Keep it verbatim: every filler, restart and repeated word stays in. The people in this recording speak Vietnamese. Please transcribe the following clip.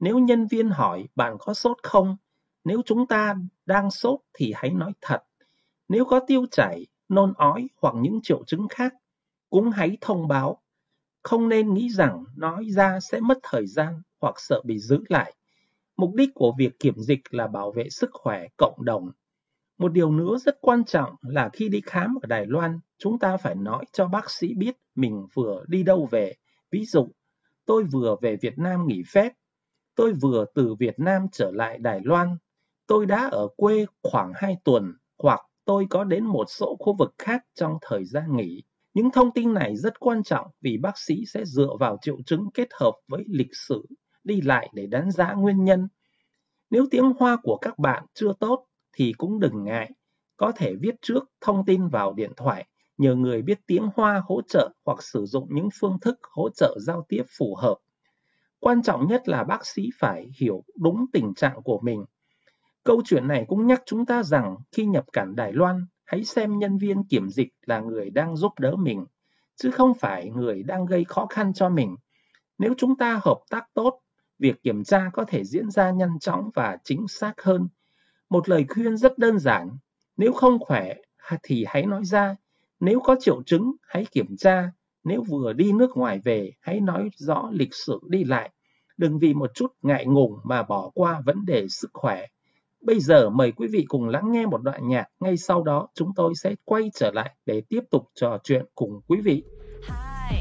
Nếu nhân viên hỏi bạn có sốt không? Nếu chúng ta đang sốt thì hãy nói thật. Nếu có tiêu chảy, nôn ói hoặc những triệu chứng khác, cũng hãy thông báo. Không nên nghĩ rằng nói ra sẽ mất thời gian hoặc sợ bị giữ lại. Mục đích của việc kiểm dịch là bảo vệ sức khỏe cộng đồng. Một điều nữa rất quan trọng là khi đi khám ở Đài Loan, chúng ta phải nói cho bác sĩ biết mình vừa đi đâu về. Ví dụ, tôi vừa về Việt Nam nghỉ phép, tôi vừa từ Việt Nam trở lại Đài Loan, tôi đã ở quê khoảng hai tuần, hoặc tôi có đến một số khu vực khác trong thời gian nghỉ. Những thông tin này rất quan trọng vì bác sĩ sẽ dựa vào triệu chứng kết hợp với lịch sử đi lại để đánh giá nguyên nhân. Nếu tiếng Hoa của các bạn chưa tốt thì cũng đừng ngại, có thể viết trước thông tin vào điện thoại, nhờ người biết tiếng Hoa hỗ trợ hoặc sử dụng những phương thức hỗ trợ giao tiếp phù hợp. Quan trọng nhất là bác sĩ phải hiểu đúng tình trạng của mình. Câu chuyện này cũng nhắc chúng ta rằng khi nhập cảnh Đài Loan, hãy xem nhân viên kiểm dịch là người đang giúp đỡ mình, chứ không phải người đang gây khó khăn cho mình. Nếu chúng ta hợp tác tốt, việc kiểm tra có thể diễn ra nhanh chóng và chính xác hơn. Một lời khuyên rất đơn giản, nếu không khỏe thì hãy nói ra, nếu có triệu chứng hãy kiểm tra, nếu vừa đi nước ngoài về hãy nói rõ lịch sử đi lại. Đừng vì một chút ngại ngùng mà bỏ qua vấn đề sức khỏe. Bây giờ mời quý vị cùng lắng nghe một đoạn nhạc, ngay sau đó chúng tôi sẽ quay trở lại để tiếp tục trò chuyện cùng quý vị. Hi,